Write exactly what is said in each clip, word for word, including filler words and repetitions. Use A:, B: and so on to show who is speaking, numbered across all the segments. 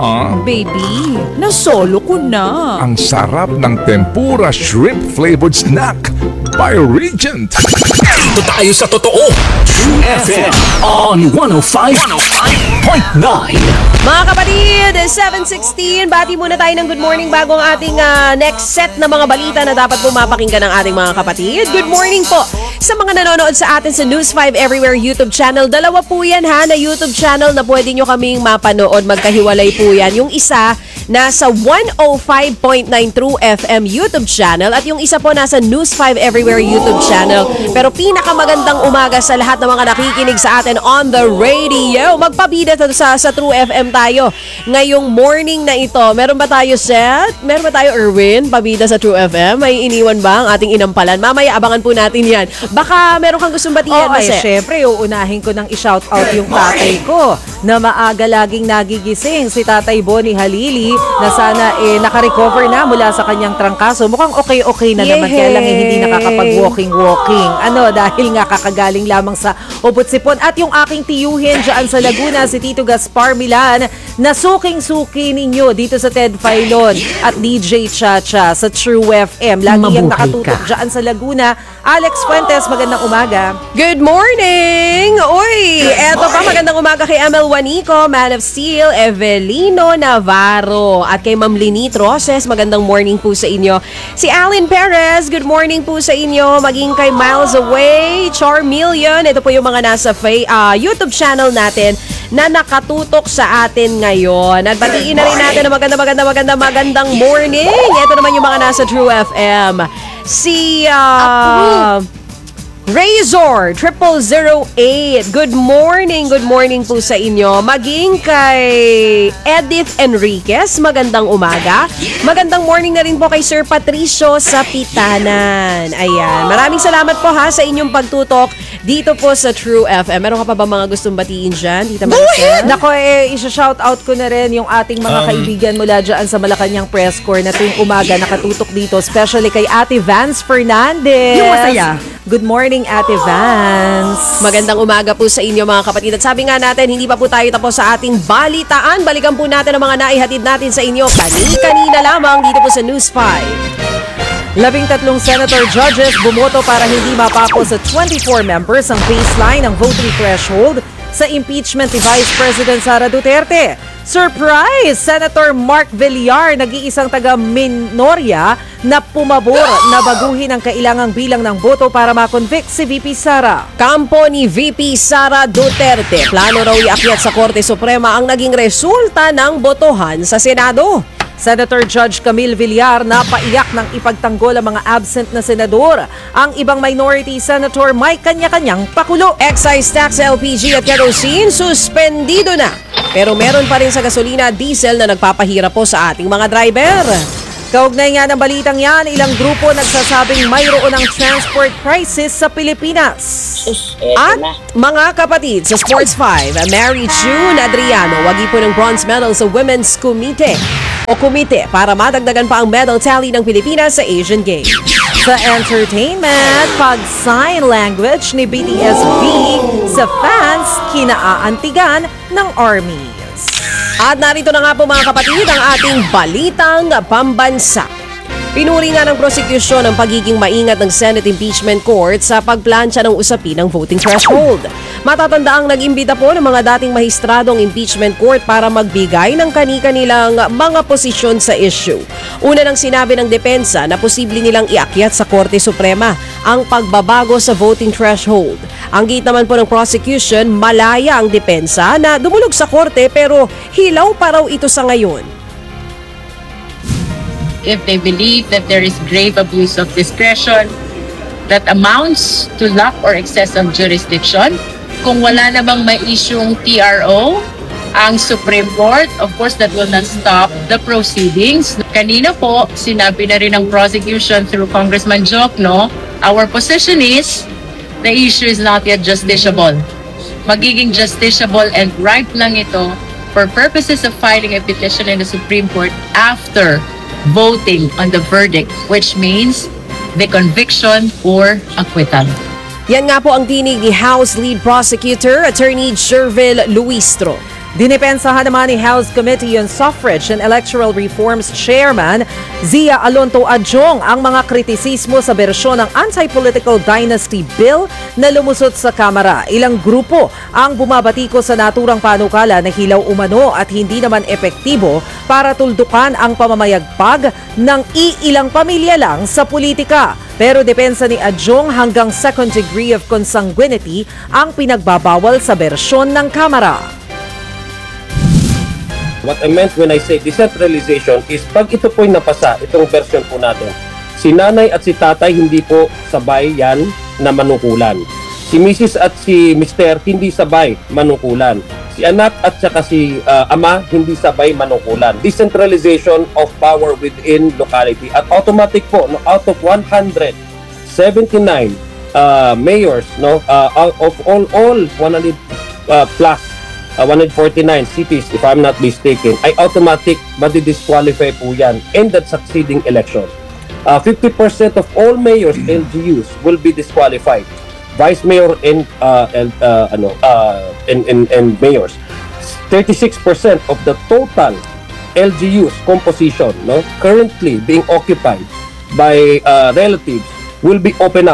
A: Ah,
B: Baby, nasolo ko na.
A: ang sarap ng tempura shrimp flavored snack by Regent.
C: Dito tayo sa totoo. True F M on one oh five point nine.
B: Mga kapatid, seven sixteen, bati muna tayo ng good morning bago ang ating ah, next set na mga balita na dapat pumapakinggan ng ating mga kapatid. Good morning po sa mga nanonood sa atin sa News five Everywhere YouTube channel. Dalawa po yan ha, na YouTube channel na pwede nyo kaming mapanood. Magkahiwalay po yan. Yung isa nasa one oh five point nine True F M YouTube channel at yung isa po nasa News five Everywhere YouTube channel. Pero pinakamagandang umaga sa lahat ng mga nakikinig sa atin on the radio. Magpabida sa, sa True F M tayo ngayong morning na ito. Meron ba tayo, Seth? Meron ba tayo, Erwin? Pabida sa True F M? May iniwan ba ang ating inampalan? Mamaya abangan po natin yan. Baka meron kang gustong batiyan,
D: Oh, ay,
B: Seth?
D: syempre, uunahin ko ng i-shout out yung tatay ko na maaga laging nagigising, si Tatay Bonnie Halili, na sana eh, nakarecover na mula sa kanyang trangkaso. Mukhang okay-okay na naman, kaya lang eh, hindi nakakapag-walking-walking. Ano, dahil nga kakagaling lamang sa Ubot-Sipon. At yung aking tiyuhin dyan sa Laguna, si Tito Gaspar Milan, na suking-suki ninyo dito sa Ted Filon at D J Chacha sa True F M. Lagi yung nakatutok dyan sa Laguna. Alex Fuentes, magandang umaga.
B: Good morning! Uy, eto pa, magandang umaga kay Emel Juanico, Man of Steel, Evelino Navarro, at kay Ma'am Lini Troses, magandang morning po sa inyo. Si Allen Perez, good morning po sa inyo. Maging kay Miles Away, Charmillion, ito po yung mga nasa fa- uh, YouTube channel natin na nakatutok sa atin ngayon. At batiin na rin natin na maganda, maganda, maganda, magandang morning. Ito naman yung mga nasa True F M. Si uh, Razor triple zero eight. Good morning, good morning po sa inyo. Maging kay Edith Enriquez, magandang umaga. Magandang morning na rin po kay Sir Patricio sa Pitanan. Ayan, maraming salamat po ha sa inyong pagtutok dito po sa True F M. Meron ka pa ba mga gustong batiin dyan, Tita Maricel?
D: Nako, eh, isa-shout out ko na rin yung ating mga
C: Um,
D: kaibigan mula dyan sa Malacanang Press Corps na tuwing umaga nakatutok dito, especially kay Ate Vance Fernandez.
B: Yung masaya.
D: Good morning, Ate Vance.
B: Magandang umaga po sa inyo mga kapatid. At sabi nga natin, hindi pa po tayo tapos sa ating balitaan. Balikan po natin ang mga naihatid natin sa inyo kani-kanina lamang dito po sa News five.
D: Labing tatlong senator judges bumoto para hindi mapako sa twenty-four members ang baseline ng voting threshold sa impeachment ni Vice President Sara Duterte. Surprise! Senator Mark Villar, nag-iisang taga-minorya na pumabor na baguhin ang kailangang bilang ng boto para makonvict si V P Sara.
B: Kampo ni V P Sara Duterte. Plano raw iakyat sa Korte Suprema ang naging resulta ng botohan sa Senado.
D: Senator Judge Camille Villar na paiyak ng ipagtanggol ang mga absent na senador. Ang ibang minority senator may kanya-kanyang pakulo.
B: Excise tax, L P G at kerosene, suspendido na. Pero meron pa rin sa gasolina at diesel na nagpapahirap po sa ating mga driver.
D: Kaugnay nga ng balitang yan, ilang grupo nagsasabing mayroon ng transport crisis sa Pilipinas.
B: At mga kapatid sa Sports five, Mary June Adriano, wagi po ng bronze medal sa Women's Kumite o Kumite para madagdagan pa ang medal tally ng Pilipinas sa Asian Games.
D: Sa entertainment, pag-sign language ni B T S B sa fans kinaaantigan ng armies.
B: At narito na nga po mga kapatid ang ating balitang pambansa. Pinuri nga ng prosecution ang pagiging maingat ng Senate Impeachment Court sa pagplansya ng usapin ng voting threshold. Matatandaang nag-imbita po ng mga dating mahistradong impeachment court para magbigay ng kani-kanilang mga posisyon sa issue. Una nang sinabi ng depensa na posible nilang iakyat sa Korte Suprema ang pagbabago sa voting threshold. Ang gate naman po ng prosecution, malaya ang depensa na dumulog sa korte pero hilaw pa raw ito sa ngayon.
E: If they believe that there is grave abuse of discretion that amounts to lack or excess of jurisdiction, kung wala namang may isyung T R O, ang Supreme Court, of course, that will not stop the proceedings. Kanina po, sinabi na rin ng prosecution through Congressman Jokno, our position is the issue is not yet justiciable. Magiging justiciable and ripe lang ito for purposes of filing a petition in the Supreme Court after voting on the verdict, which means the conviction or acquittal.
B: Yan nga po ang tinig ni House Lead Prosecutor Attorney Jervil Luistro.
D: Dinipensahan naman ni House Committee on Suffrage and Electoral Reforms Chairman Zia Alonto Adjong ang mga kritisismo sa bersyon ng Anti-Political Dynasty Bill na lumusot sa Kamara. Ilang grupo ang bumabatiko sa naturang panukala na hilaw umano at hindi naman epektibo para tuldukan ang pamamayagpag ng iilang pamilya lang sa politika. Pero depensa ni Adjong hanggang second degree of consanguinity ang pinagbabawal sa bersyon ng Kamara.
F: What I meant when I say decentralization is pag ito po'y napasa, itong version po natin, si nanay at si tatay hindi po sabay yan na manukulan. Si Missus at si Mister hindi sabay manukulan. Si anak at saka si uh, ama hindi sabay manukulan. Decentralization of power within locality. At automatic po, no, out of one hundred seventy-nine uh, mayors, no, uh, of all all one hundred uh, plus Uh, one hundred forty-nine cities, if I'm not mistaken, ay automatic madi-disqualify po yan in that succeeding election. Uh, fifty percent of all mayors, L G Us, will be disqualified. Vice mayor and uh, and, uh, ano, uh, and, and, and mayors. thirty-six percent of the total L G Us composition, no, currently being occupied by uh, relatives will be open up.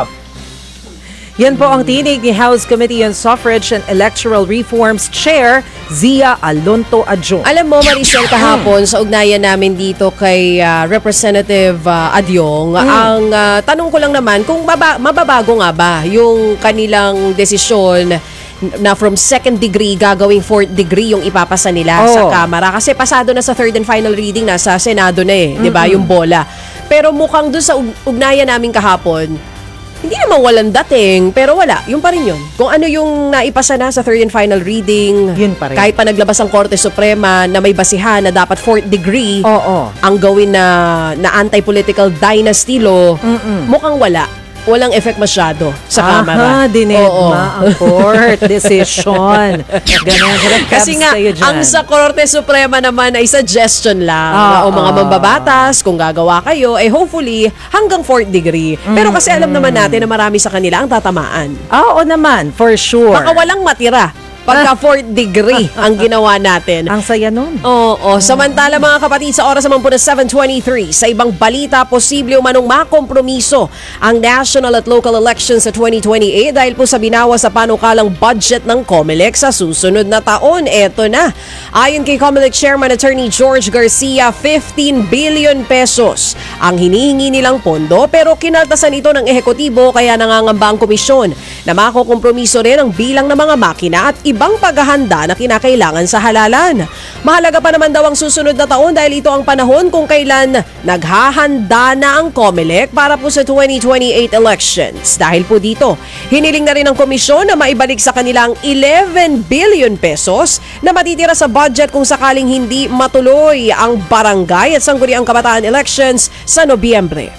D: Yan po ang tinig ni House Committee on Suffrage and Electoral Reforms Chair Zia Alonto Adjong.
B: Alam mo, Maricel, kahapon sa ugnayan namin dito kay uh, Representative uh, Adyong,
D: Mm.
B: ang uh, tanong ko lang naman kung baba, mababago nga ba yung kanilang desisyon na from second degree gagawing fourth degree yung ipapasa nila
D: Oh.
B: sa Kamara. Kasi pasado na sa third and final reading, nasa Senado na eh, di ba, yung bola. Pero mukhang doon sa ug- ugnayan namin kahapon, hindi naman walang dating, pero wala. Yung pa rin yun. Kung ano yung naipasa na sa third and final reading,
D: Yun pa rin.
B: kahit pa naglabas ang Korte Suprema na may basihan na dapat fourth degree
D: Oo.
B: ang gawin na, na anti-political dynasty law, mukhang wala. Walang effect masyado sa Kamara.
D: Aha, dinedma
B: Oo.
D: ang court decision. Ganun.
B: Kasi nga, ang sa Korte Suprema naman ay suggestion lang.
D: Ah,
B: o mga
D: ah.
B: mambabatas, kung gagawa kayo, eh hopefully hanggang fourth degree. Pero kasi alam naman natin na marami sa kanila ang tatamaan.
D: Oo naman, for sure.
B: Baka walang matira pagka fourth degree ang ginawa natin.
D: Ang saya nun.
B: Oo, samantala mga kapatid, sa oras naman po na seven twenty-three, sa ibang balita, posible umanong makompromiso ang national at local elections sa twenty twenty-eight dahil po sa binawas sa panukalang budget ng COMELEC sa susunod na taon. Eto na. Ayon kay COMELEC Chairman Attorney George Garcia, fifteen billion pesos ang hinihingi nilang pondo, pero kinaltasan ito ng ehekutibo kaya nangangamba ang komisyon na makokompromiso rin ang bilang ng mga makina at ibang paghahanda na kinakailangan sa halalan. Mahalaga pa naman daw ang susunod na taon dahil ito ang panahon kung kailan naghahanda na ang COMELEC para po sa twenty twenty-eight elections. Dahil po dito, hiniling na rin ng komisyon na maibalik sa kanilang eleven billion pesos na matitira sa budget kung sakaling hindi matuloy ang barangay at sangguniang kabataan elections sa Nobyembre.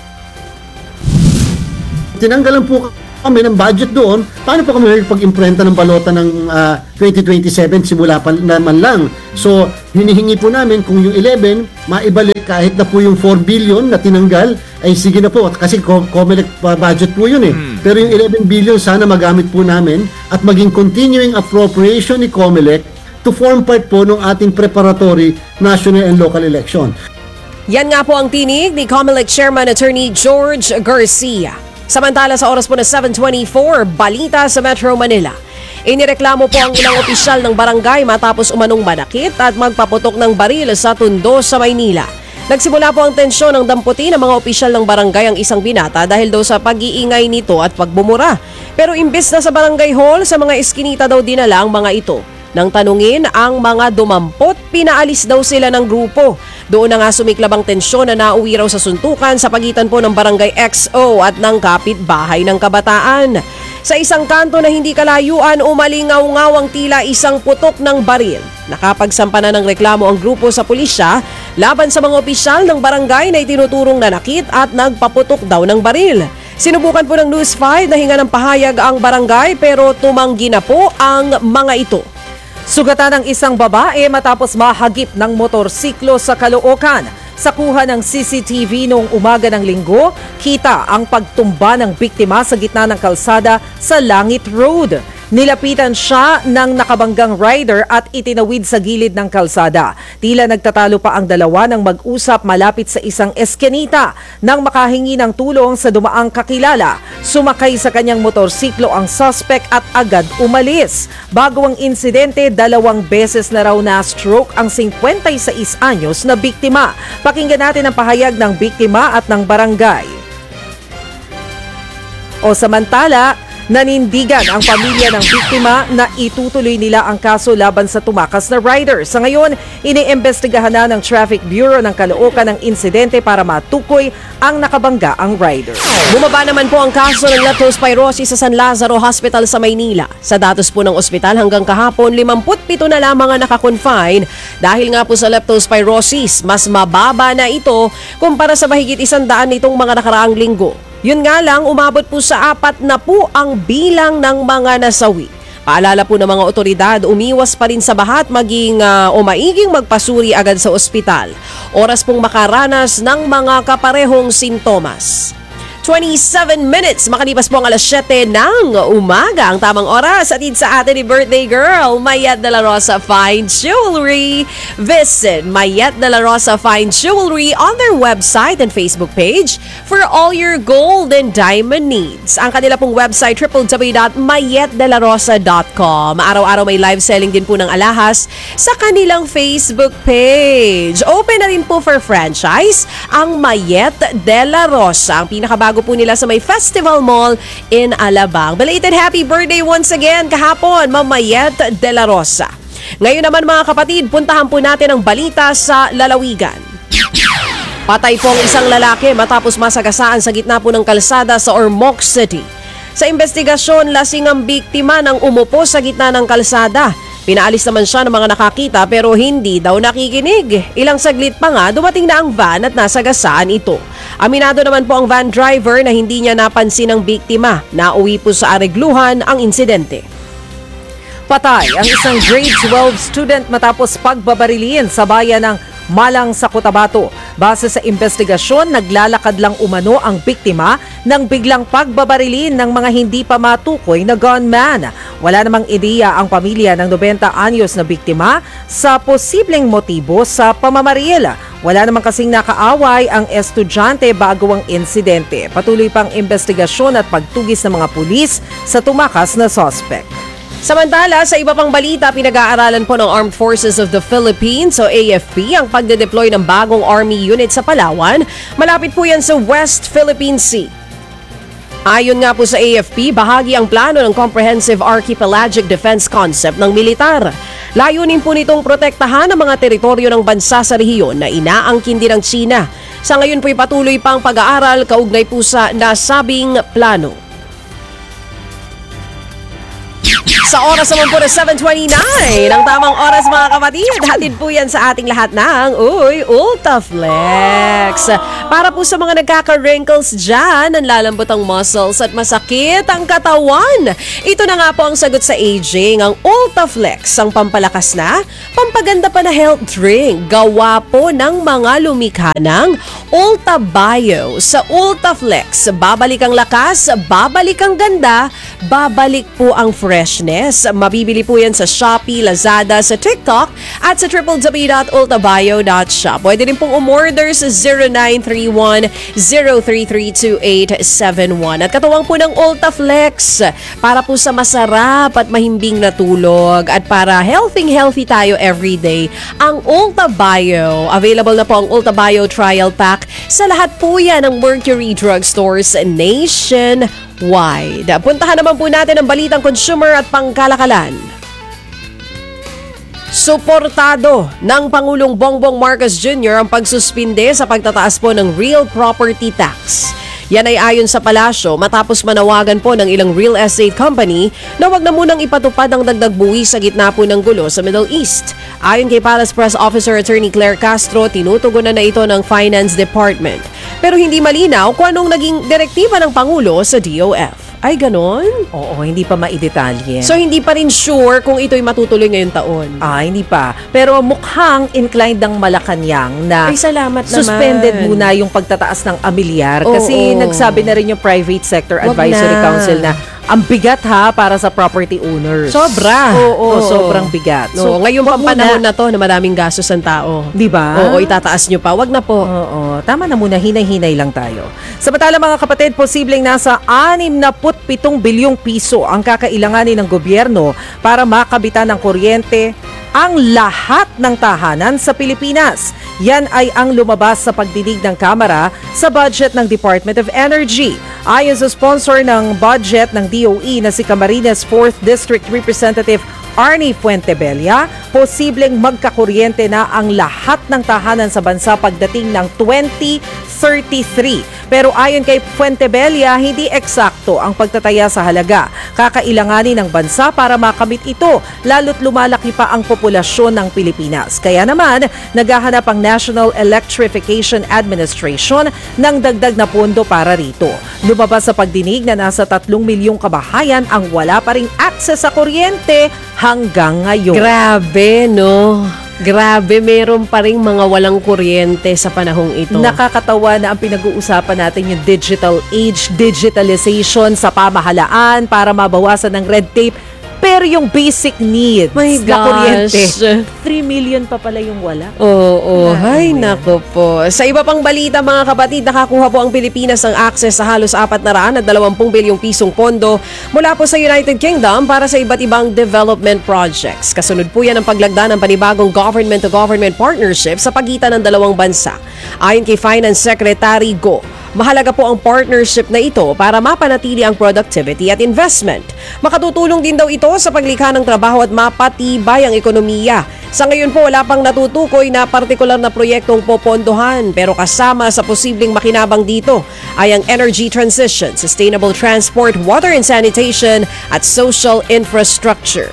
G: Tinanggalan po kami ng budget doon. Paano po kami pag-imprenta ng balota ng uh, twenty twenty-seven simula pa naman lang? So, hinihingi po namin kung yung eleven, maibalik kahit na po yung four billion na tinanggal, ay sige na po. Kasi COMELEC budget po yun eh. Pero yung eleven billion, sana magamit po namin at maging continuing appropriation ni COMELEC to form part po ng ating preparatory national and local election.
B: Yan nga po ang tinig ni COMELEC Chairman Attorney George Garcia. Samantala sa oras po na seven twenty-four, balita sa Metro Manila. Inireklamo po ang ilang opisyal ng barangay matapos umanong manakit at magpaputok ng baril sa Tondo sa Maynila. Nagsimula po ang tensyon ng damputi ng mga opisyal ng barangay ang isang binata dahil daw sa pag-iingay nito at pagbumura. Pero imbes na sa barangay hall, sa mga eskinita daw dinala ang mga ito. Nang tanungin ang mga dumampot, pinaalis daw sila ng grupo. Doon na nga sumiklab ang tensyon na nauwi raw sa suntukan sa pagitan po ng Barangay X O at ng kapitbahay ng kabataan. Sa isang kanto na hindi kalayuan, umalingaw-ngaw ang tila isang putok ng baril. Nakapagsampa na ng reklamo ang grupo sa pulisya laban sa mga opisyal ng barangay na itinuturong nanakit at nagpaputok daw ng baril. Sinubukan po ng News five na hinga ng pahayag ang barangay pero tumanggi na po ang mga ito.
D: Sugatan ng isang babae matapos mahagip ng motorsiklo sa Caloocan. Sa kuha ng C C T V noong umaga ng linggo, kita ang pagtumba ng biktima sa gitna ng kalsada sa Langit Road. Nilapitan siya ng nakabanggang rider at itinawid sa gilid ng kalsada. Tila nagtatalo pa ang dalawa nang mag-usap malapit sa isang eskenita. Nang makahingi ng tulong sa dumaang kakilala, sumakay sa kanyang motorsiklo ang suspect at agad umalis. Bago ang insidente, dalawang beses na raw na stroke ang fifty-six anyos na biktima. Pakinggan natin ang pahayag ng biktima at ng barangay. O samantala, nanindigan ang pamilya ng biktima na itutuloy nila ang kaso laban sa tumakas na rider. Sa ngayon, iniimbestigahan na ng Traffic Bureau ng Caloocan ng insidente para matukoy ang nakabangga ang rider.
B: Bumaba naman po ang kaso ng leptospirosis sa San Lazaro Hospital sa Maynila. Sa datos po ng ospital hanggang kahapon, fifty-seven na lamang ang nakakonfine dahil nga po sa leptospirosis. Mas mababa na ito kumpara sa mahigit isandaan nitong mga nakaraang linggo. Yun nga lang, umabot po sa apat na po ang bilang ng mga nasawi. Paalala po ng mga otoridad, umiwas pa rin sa baha at maging uh, o maiging magpasuri agad sa ospital. Oras pong makaranas ng mga kaparehong sintomas. twenty-seven minutes, makalipas po ang alas siyete ng umaga. Ang tamang oras at sa atin ni birthday girl, Mayet de la Rosa Fine Jewelry. Visit Mayet de la Rosa Fine Jewelry on their website and Facebook page for all your gold and diamond needs. Ang kanila pong website, w w w dot mayet de la rosa dot com. Araw-araw may live selling din po ng alahas sa kanilang Facebook page. Open na rin po for franchise ang Mayet de la Rosa. Ang pinakabago po nila sa may Festival Mall in Alabang. Belated happy birthday once again kahapon, Ma'am Mayet de la Rosa. Ngayon naman mga kapatid, puntahan po natin ang balita sa lalawigan. Patay po ang isang lalaki matapos masagasaan sa gitna po ng kalsada sa Ormoc City. Sa investigasyon, lasing ang biktima nang umupo sa gitna ng kalsada. Pinaalis naman siya ng mga nakakita pero hindi daw nakikinig. Ilang saglit pa nga, dumating na ang van at nasagasaan ito. Aminado naman po ang van driver na hindi niya napansin ang biktima. Nauwi po sa aregluhan ang insidente.
D: Patay ang isang grade twelve student matapos pagbabarilin sa bayan ng Malang sa Cotabato. Base sa investigasyon, naglalakad lang umano ang biktima nang biglang pagbabarilin ng mga hindi pa matukoy na gunman. Wala namang ideya ang pamilya ng ninety anyos na biktima sa posibleng motibo sa pamamaril. Wala namang kasing nakaaway ang estudyante bago ang insidente. Patuloy pang investigasyon at pagtugis ng mga pulis sa tumakas na suspect.
B: Samantala, sa iba pang balita, pinag-aaralan po ng Armed Forces of the Philippines o A F P ang pagde-deploy ng bagong Army unit sa Palawan. Malapit po yan sa West Philippine Sea. Ayon nga po sa A F P, bahagi ang plano ng Comprehensive Archipelagic Defense Concept ng militar. Layunin po nitong protektahan ang mga teritoryo ng bansa sa rehiyon na inaangkin din ng China. Sa ngayon po'y patuloy pang pag-aaral kaugnay po sa nasabing plano. Sa oras naman po na seven twenty-nine, ang tamang oras mga kapatid, hatid po yan sa ating lahat ng Uy, Ultaflex. Para po sa mga nagkaka-wrinkles dyan, ang lalambot ang muscles at masakit ang katawan. Ito na nga po ang sagot sa aging, ang Ultaflex, ang pampalakas na, pampaganda pa na health drink. Gawa po ng mga lumikha ng Ulta Bio. Sa Ultaflex, babalik ang lakas, babalik ang ganda, babalik po ang freshness. Mabibili po yan sa Shopee, Lazada, sa TikTok at sa w w w dot ultabio dot shop. Pwede rin pong umorder sa zero nine three one zero three three two eight seven one. At katuwang po ng Ultaflex para po sa masarap at mahimbing na tulog at para healthy-healthy tayo everyday. Ang Ulta Bio. Available na po ang Ulta Bio Trial Pack sa lahat po yan ng Mercury Drugstores nationwide. Puntahan naman po natin ang balitang consumer at pangkalakalan. Suportado ng Pangulong Bongbong Marcos Junior ang pagsuspinde sa pagtataas po ng real property tax. Yan ay ayon sa palasyo matapos manawagan po ng ilang real estate company na wag na munang ipatupad ang dagdag buwis sa gitna po ng gulo sa Middle East. Ayon kay Palace Press Officer Attorney Claire Castro, tinutugunan na ito ng Finance Department. Pero hindi malinaw kung anong naging direktiba ng Pangulo sa D O F. Ay, ganon?
D: Oo, hindi pa maidetalye.
B: So, hindi pa rin sure kung ito'y matutuloy ngayong taon?
D: Ah, hindi pa. Pero mukhang inclined ng Malacanang na
B: Ay, salamat naman.
D: suspended muna yung pagtataas ng amilyar.
B: Oo,
D: kasi
B: oo.
D: nagsabi na rin yung Private Sector
B: Wag
D: Advisory
B: na.
D: Council na Ang bigat ha para sa property owners.
B: Sobra.
D: Oo,
B: Oo.
D: sobrang bigat.
B: So, ngayon
D: wag
B: pang
D: muna.
B: panahon na to na maraming gastos ang tao.
D: Di ba?
B: Oo, itataas nyo pa. Wag na po.
D: Oo, tama na muna, hinay-hinay lang tayo. Samantala mga kapatid, posibleng nasa anim na pitong bilyong piso ang kakailanganin ng gobyerno para makabitan ng kuryente ang lahat ng tahanan sa Pilipinas. Yan ay ang lumabas sa pagdinig ng Kamara sa budget ng Department of Energy. Ayon sa sponsor ng budget ng D O E na si Camarines fourth District Representative Arnie Fuentebella, posibleng magkakuryente na ang lahat ng tahanan sa bansa pagdating ng twenty thirty-three. Pero ayon kay Fuentebella, hindi eksakto ang pagtataya sa halaga. Kakailanganin ng bansa para makamit ito, lalo't lumalaki pa ang populasyon ng Pilipinas. Kaya naman, naghahanap ang National Electrification Administration ng dagdag na pondo para rito. Lumabas sa pagdinig na nasa tatlong milyong kabahayan ang wala pa ring access sa kuryente hanggang ngayon.
B: Grabe, no? Grabe, meron pa ring mga walang kuryente sa panahong ito.
D: Nakakatawa na ang pinag-uusapan natin yung digital age, digitalization sa pamahalaan para mabawasan ng red tape. Pero yung basic needs
B: My
D: na
B: gosh.
D: kuryente, three million pa pala yung wala.
B: Oo,
D: Grabe
B: hay
D: mo yan.
B: nako po. Sa iba pang balita mga kapatid, nakakuha po ang Pilipinas ng access sa halos apat na raan at dalawampung bilyong pisong pondo mula po sa United Kingdom para sa iba't ibang development projects. Kasunod po yan ang paglagda ng panibagong government-to-government partnership sa pagitan ng dalawang bansa. Ayon kay Finance Secretary Go, mahalaga po ang partnership na ito para mapanatili ang productivity at investment. Makatutulong din daw ito sa paglikha ng trabaho at mapatibay ang ekonomiya. Sa ngayon po wala pang natutukoy na partikular na proyektong popondohan, pero kasama sa posibleng makinabang dito ay ang energy transition, sustainable transport, water and sanitation at social infrastructure.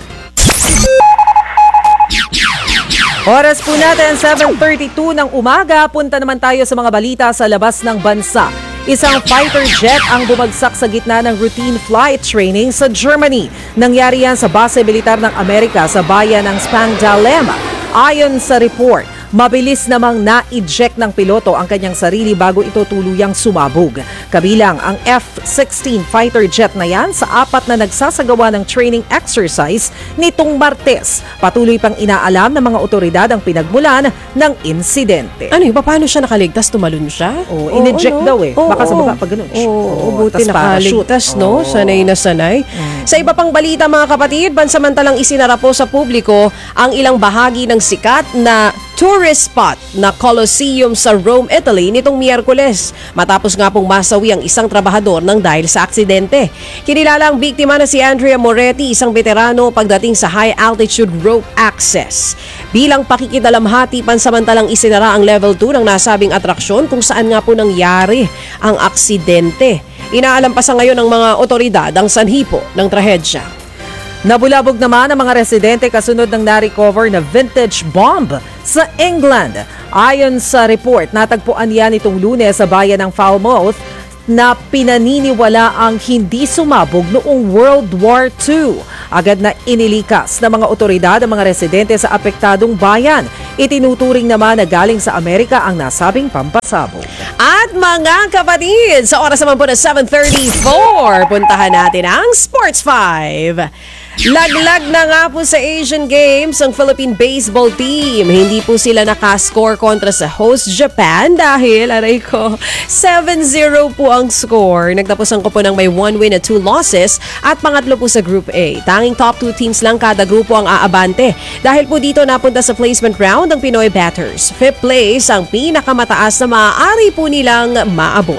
D: Oras po natin, seven thirty-two ng umaga. Punta naman tayo sa mga balita sa labas ng bansa. Isang fighter jet ang bumagsak sa gitna ng routine flight training sa Germany. Nangyari yan sa base militar ng Amerika sa bayan ng Spangdahlem. Ayon sa report, mabilis namang na-eject ng piloto ang kanyang sarili bago ito tuluyang sumabog. Kabilang ang F sixteen fighter jet na yan sa apat na nagsasagawa ng training exercise nitong Martes. Patuloy pang inaalam ng mga otoridad ang pinagmulan ng insidente.
B: Ano yung paano siya nakaligtas? Tumalon siya?
D: Oo, in-eject daw eh. Baka sa baba pag ganun.
B: Oo,
D: Oo,
B: buti
D: tas parachute.
B: nakaligtas, no?
D: Oo.
B: Sanay na sanay. Sa iba pang balita mga kapatid, bansamantalang isinara po sa publiko ang ilang bahagi ng sikat na tourist spot na Colosseum sa Rome, Italy nitong Miyerkules. Matapos nga pong masawi ang isang trabahador ng dahil sa aksidente. Kinilala ang biktima na si Andrea Moretti, isang veterano pagdating sa high altitude rope access. Bilang pakikidalamhati, pansamantalang isinara ang level two ng nasabing atraksyon kung saan nga po nangyari ang aksidente. Inaalam pa sa ngayon ng mga otoridad ang sanhi po ng trahedya.
D: Nabulabog naman ang mga residente kasunod ng na-recover na vintage bomb sa England. Ayon sa report, natagpuan yan itong Lunes sa bayan ng Falmouth na pinaniniwala ang hindi sumabog noong World War Two. Agad na inilikas ng mga otoridad ang mga residente sa apektadong bayan. Itinuturing naman na galing sa Amerika ang nasabing pampasabog.
B: At mga kapatid, sa oras naman po na seven thirty-four, puntahan natin ang Sports five. Laglag na nga po sa Asian Games ang Philippine baseball team. Hindi po sila nakascore kontra sa host Japan dahil, aray ko, seven zero po ang score. Nagtapusan ko po ng may one win at two losses at pangatlo po sa Group A. Tanging top two teams lang kada grupo ang aabante. Dahil po dito napunta sa placement round ang Pinoy batters. Fifth place ang pinakamataas na maaari po nilang maabot.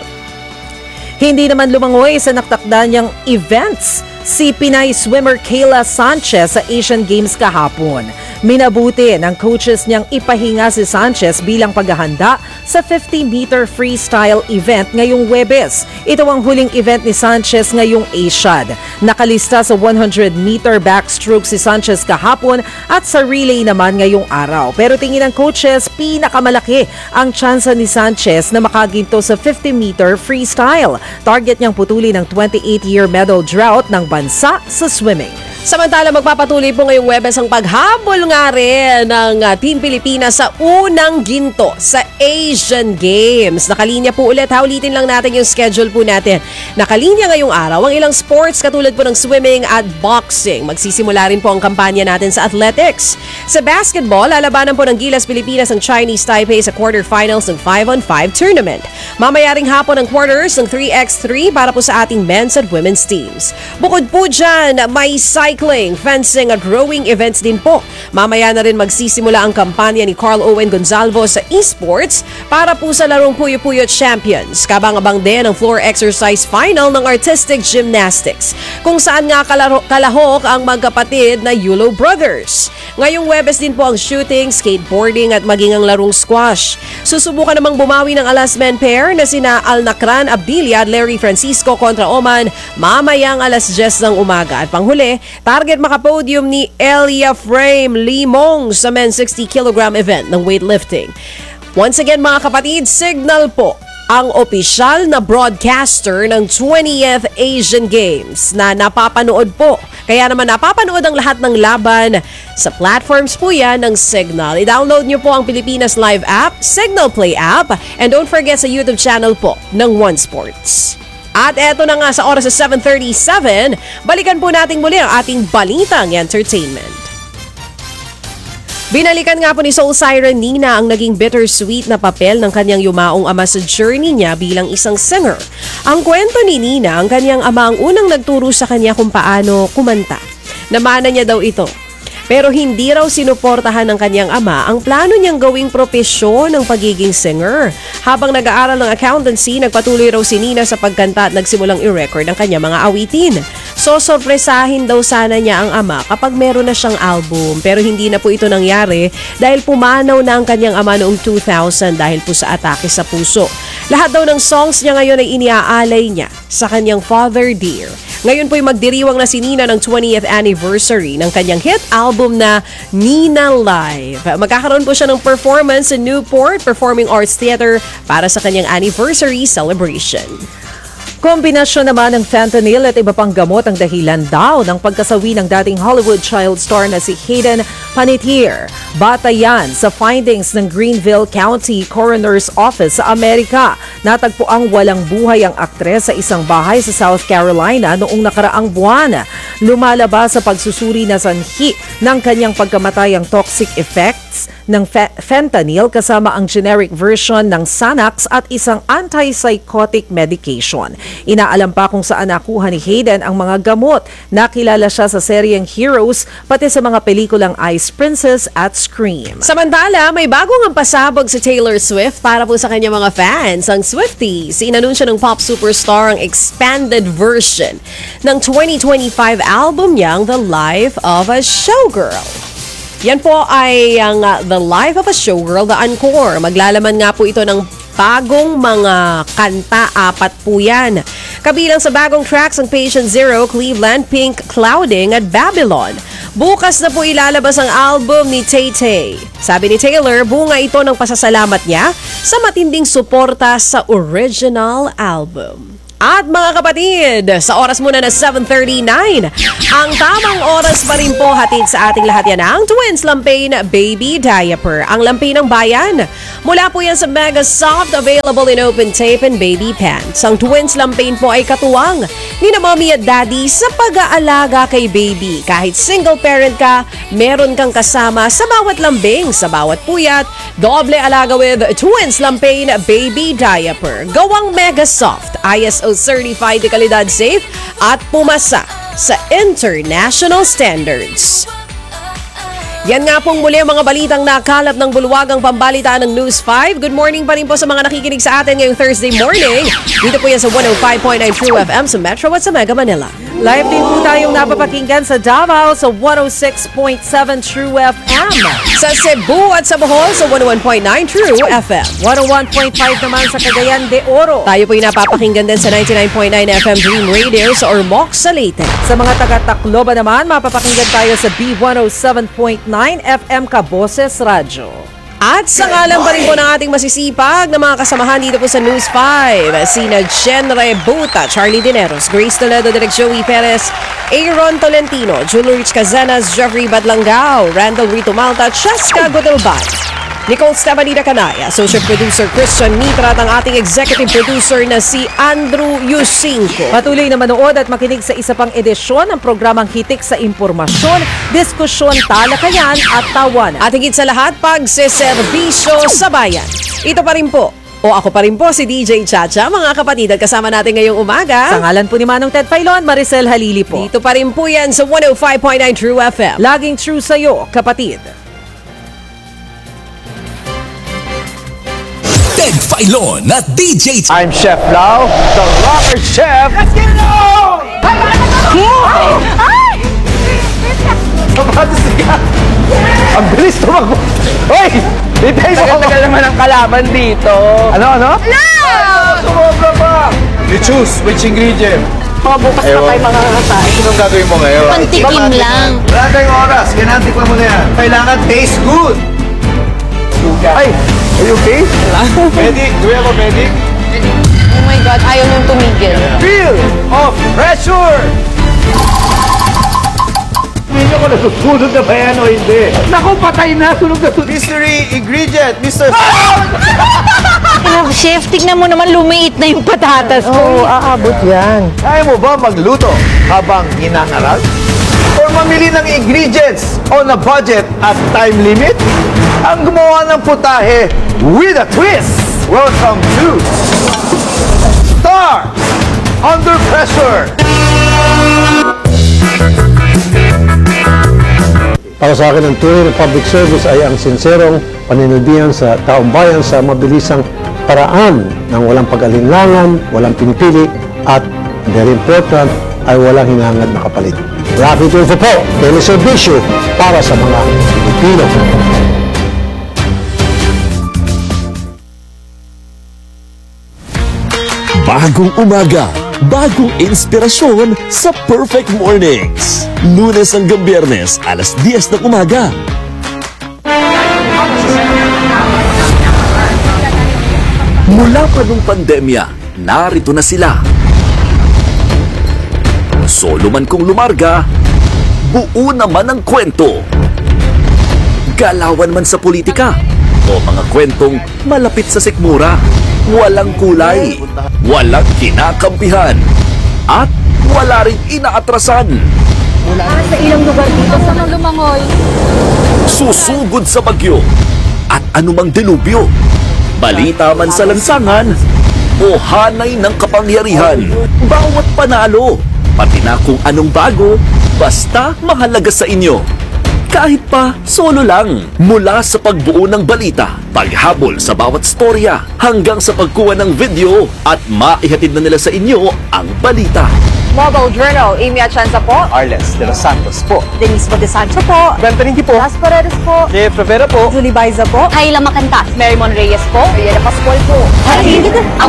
D: Hindi naman lumangoy sa naktakda niyang events si Pinay swimmer Kayla Sanchez sa Asian Games kahapon. Minabuti ng coaches niyang ipahinga si Sanchez bilang paghahanda sa fifty meter freestyle event ngayong Huwebes. Ito ang huling event ni Sanchez ngayong Asiad. Nakalista sa one hundred meter backstroke si Sanchez kahapon at sa relay naman ngayong araw. Pero tingin ng coaches, pinakamalaki ang tsansa ni Sanchez na makaginto sa fifty meter freestyle. Target niyang putuli ng twenty-eight year medal drought ng bansa sa swimming.
B: Samantala, magpapatuloy po ngayong Webes ang paghabol nga rin ng uh, Team Pilipinas sa unang ginto sa Asian Games. Nakalinya po ulit, ha? Ulitin lang natin yung schedule po natin. Nakalinya ngayong araw ang ilang sports katulad po ng swimming at boxing. Magsisimula rin po ang kampanya natin sa athletics. Sa basketball, lalabanan po ng Gilas Pilipinas ang Chinese Taipei sa quarterfinals ng five on five tournament. Mamaya ring hapon ang quarters ng three by three para po sa ating men's at women's teams. Bukod po dyan, may cycling, fencing at rowing events din po. Mamaya na rin magsisimula ang kampanya ni Carl Owen Gonzalvo sa esports para po sa larong Puyo Puyo Champions. Kabang-abang din ang floor exercise final ng artistic gymnastics, kung saan nga kalaro- kalahok ang magkapatid na Yulo Brothers. Ngayong Webes din po ang shooting, skateboarding at maging ang larong squash. Susubukan namang bumawi ng alas men pair na sina Alnacran Abdilia at Larry Francisco kontra Oman mamayang alas diyes ng umaga. At panghuli, target makapodium ni Elia Frame Limong sa men's sixty kilogram event ng weightlifting. Once again mga kapatid, Signal po ang opisyal na broadcaster ng twentieth Asian Games na napapanood po. Kaya naman napapanood ang lahat ng laban sa platforms po yan ng Signal. I-download nyo po ang Pilipinas Live app, Signal Play app, and don't forget sa YouTube channel po ng One Sports. At eto na nga sa oras sa seven thirty-seven, balikan po natin muli ang ating balitang entertainment. Binalikan nga po ni Soul Siren Nina ang naging bittersweet na papel ng kanyang yumaong ama sa journey niya bilang isang singer. Ang kwento ni Nina, ang kanyang ama ang unang nagturo sa kanya kung paano kumanta. Namana niya daw ito. Pero hindi raw sinuportahan ng kanyang ama ang plano niyang gawing propesyon ng pagiging singer. Habang nag-aaral ng accountancy, nagpatuloy raw si Nina sa pagkanta at nagsimulang i-record ang kanyang mga awitin. So, sorpresahin daw sana niya ang ama kapag meron na siyang album. Pero hindi na po ito nangyari dahil pumanaw na ang kanyang ama noong two thousand dahil po sa atake sa puso. Lahat daw ng songs niya ngayon ay iniaalay niya sa kanyang father dear. Ngayon po'y magdiriwang na si Nina ng twentieth anniversary ng kanyang hit album na Nina Live. Magkakaroon po siya ng performance sa Newport Performing Arts Theater para sa kanyang anniversary celebration.
D: Kombinasyon naman ng fentanyl at iba pang gamot ang dahilan daw ng pagkasawi ng dating Hollywood child star na si Hayden Panettiere. Bata yan sa findings ng Greenville County Coroner's Office sa Amerika. Natagpo ang walang buhay ang aktres sa isang bahay sa South Carolina noong nakaraang buwan. Lumalabas sa pagsusuri na sanhi ng kanyang pagkamatay ang toxic effects ng fe- fentanyl kasama ang generic version ng Xanax at isang antipsychotic medication. Inaalam pa kung saan nakuha ni Hayden ang mga gamot. Nakilala siya sa seryeng Heroes pati sa mga pelikulang Ice Princess at Scream.
B: Samantala, may bagong ang pasabog si Taylor Swift para po sa kanyang mga fans, ang Swifties. Inanunsyo ng pop superstar ang expanded version ng twenty twenty-five album niyang The Life of a Showgirl. Yan po ay ang uh, The Life of a Showgirl, The Encore. Maglalaman nga po ito ng bagong mga kanta, apat po yan. Kabilang sa bagong tracks ang Patient Zero, Cleveland, Pink, Clouding at Babylon. Bukas na po ilalabas ang album ni Tay-Tay. Sabi ni Taylor, bunga ito ng pasasalamat niya sa matinding suporta sa original album. At mga kapatid, sa oras muna na seven thirty-nine, ang tamang oras pa rin po hatid sa ating lahat yan ang Twins Lampain Baby Diaper. Ang lampin ng bayan. Mula po yan sa Mega Soft, available in open tape and baby pants. Ang Twins Lampain po ay katuwang ni na mommy at daddy sa pag-aalaga kay baby. Kahit single parent ka, meron kang kasama sa bawat lambing, sa bawat puyat. Doble alaga with Twins Lampain Baby Diaper. Gawang Mega Soft, I S O certified de kalidad safe at pumasa sa international standards. Yan nga pong muli ang mga balitang nakalap ng bulwagang pambalitaan ng News five. Good morning pa rin po sa mga nakikinig sa atin ngayong Thursday morning. Dito po yan sa one oh five point nine True F M sa Metro at sa Mega Manila.
D: Live din po tayong napapakinggan sa Davao sa one oh six point seven True F M.
B: Sa Cebu at sa Bohol sa one oh one point nine True F M.
D: one oh one point five naman sa Cagayan de Oro.
B: Tayo po yung napapakinggan din sa ninety-nine point nine F M Dream Radio sa Ormoc sa Leyte.
D: Sa mga taga-Tacloban naman, mapapakinggan tayo sa B one oh seven point nine F M Kaboses Radyo.
B: At sa ngalan pa rin po ng ating masisipag na mga kasamahan dito po sa News five, sina Jen Rebuta, Charlie Dineros, Grace Toledo, Direk Joey Perez, Aaron Tolentino, Julio Rich Cazanas, Jeffrey Badlangao, Randall Rito Malta, Cheska Godelban, Nicole Stefanida Canaya, Associate Producer Christian Mitra at ang ating Executive Producer na si Andrew Yusinko.
D: Patuloy na manood at makinig sa isa pang edisyon ng programang Hitik sa Impormasyon, Diskusyon, Talakayan at Tawanan.
B: At higit sa lahat, pagseserbisyo sa bayan. Ito pa rin po, o ako pa rin po, si D J Chacha, mga kapatid, at kasama natin ngayong umaga.
D: Sa ngalan po ni Manong Ted Filon, Maricel Halili po.
B: Dito pa rin po yan sa one oh five point nine True F M.
D: Laging true sa'yo, kapatid.
C: Ted Filon at D J
H: I'm Chef Lau, the rocker chef. Let's get it on! Ang bilis tumakbo. Hoy! Hintay mo ako. Tagal naman ang kalaban dito. Ano, ano? No! Sumobra pa! You choose which ingredient.
I: Mga bukas pa tayo mga kakain.
H: Anong gagawin mo ngayon?
I: Pantikim lang.
H: Wala tayong oras. Kailangan tikman mo na yan. Kailangan taste good. Ay! Are you okay? Medic? Do we have a medic?
I: Oh my God, ayaw niyong tumigil.
H: Feel of pressure! Hindi ko nasusunod na ba yan o hindi? Naku, patay na! Sunog na sunog! Mystery ingredient, Mister
I: Oh, chef, tignan mo naman lumiit na yung patatas ko. Oo, aabot yan.
H: Kaya mo ba magluto habang hinangarag? Or mamili ng ingredients on a budget at time limit? Ang gumawa ng putahe with a twist! Welcome to Star Under Pressure!
J: Para sa akin, ang tunay na public service ay ang sinserong paninilbihan sa taong bayan sa mabilisang paraan ng walang pag-alinlangan, walang pinipili, at very important, ay walang hinangad na kapalit. Rapid info po, teleservisyo para sa mga Pilipino.
C: Bagong umaga, bagong inspirasyon sa Perfect Mornings. Lunes hanggang Biyernes, alas diyes ng umaga. Mula pa nung pandemya, narito na sila. Solo man kung lumarga, buo naman ang kwento. Galawan man sa politika, o mga kwentong malapit sa sikmura. Walang kulay, walang kinakampihan, at wala rin inaatrasan.
I: Sa ilang lugar dito sa Lumangoy.
C: Susugod sa bagyo at anumang delubyo. Balita man sa lansangan o hanay ng kapangyarihan. Bawat panalo, pati na kung anong bago, basta mahalaga sa inyo. Kahit pa solo lang, mula sa pagbuo ng balita, paghabol sa bawat storya, hanggang sa pagkuha ng video at maihatid na nila sa inyo ang balita.
I: Mobile Journal, Amy Atienza po.
H: Arles de los Santos po.
I: Denise Badesancho po.
H: Brent Paninki po.
I: Las Paredes po.
H: Jeff Rivera po.
I: Julie Baiza po. Kayla Macantas. Marymon Reyes po. Riela Pascual po. Hatid